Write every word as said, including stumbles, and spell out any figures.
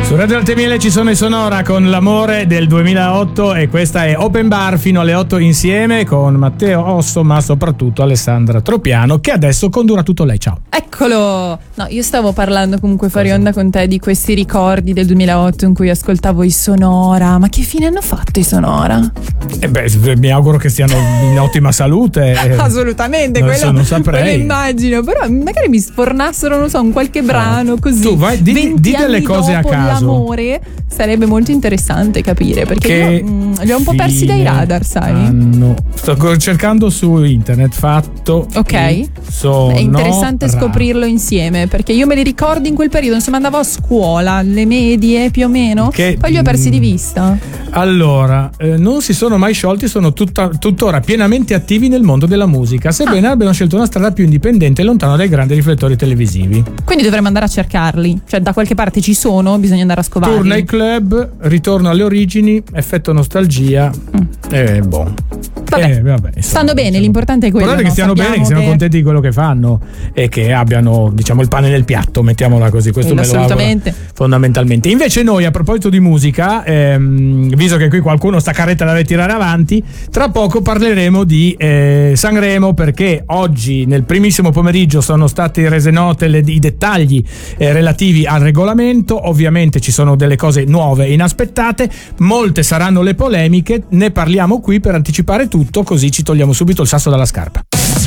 Su Radio Arte Miele ci sono i Sonora con L'amore del duemilaotto e questa è Open Bar fino alle otto insieme con Matteo Osso, ma soprattutto Alessandra Tropiano, che adesso condurrà tutto lei. Ciao. Eccolo! No, io stavo parlando comunque fuori onda con te di questi ricordi del duemilaotto in cui ascoltavo i Sonora. Ma che fine hanno fatto i Sonora? Eh beh, mi auguro che stiano in ottima salute. Assolutamente, non quello, so, non saprei. quello immagino. Però magari mi sfornassero, non so, un qualche brano così. Tu vai, di, di delle cose a caso. L'amore sarebbe molto interessante capire, perché che io mh, li ho un po' persi dai radar, sai? Hanno... Sto cercando su internet, fatto. Ok. Sonora. È interessante scoprirlo insieme, perché io me li ricordo in quel periodo, insomma andavo a scuola, alle medie più o meno, che, poi li ho persi di vista. Allora, eh, non si sono mai sciolti, sono tutta, tuttora pienamente attivi nel mondo della musica, sebbene ah. abbiano scelto una strada più indipendente e lontana dai grandi riflettori televisivi. Quindi dovremmo andare a cercarli, cioè da qualche parte ci sono, bisogna andare a scovarli. Tour nei club, ritorno alle origini, effetto nostalgia mm. e boh. Vabbè, eh, vabbè insomma, stanno bene, diciamo, l'importante è quello. Guardate che stiano bene, che siano contenti di quello che fanno e che abbiano, diciamo, il pane nel piatto, mettiamola così. Questo me lo assolutamente auguro, fondamentalmente. Invece noi, a proposito di musica, ehm, visto che qui qualcuno sta carretta la deve tirare avanti, tra poco parleremo di eh, Sanremo, perché oggi nel primissimo pomeriggio sono state rese note le, i dettagli eh, relativi al regolamento. Ovviamente ci sono delle cose nuove e inaspettate, molte saranno le polemiche, ne parliamo qui per anticipare tutto, così ci togliamo subito il sasso dalla scarpa.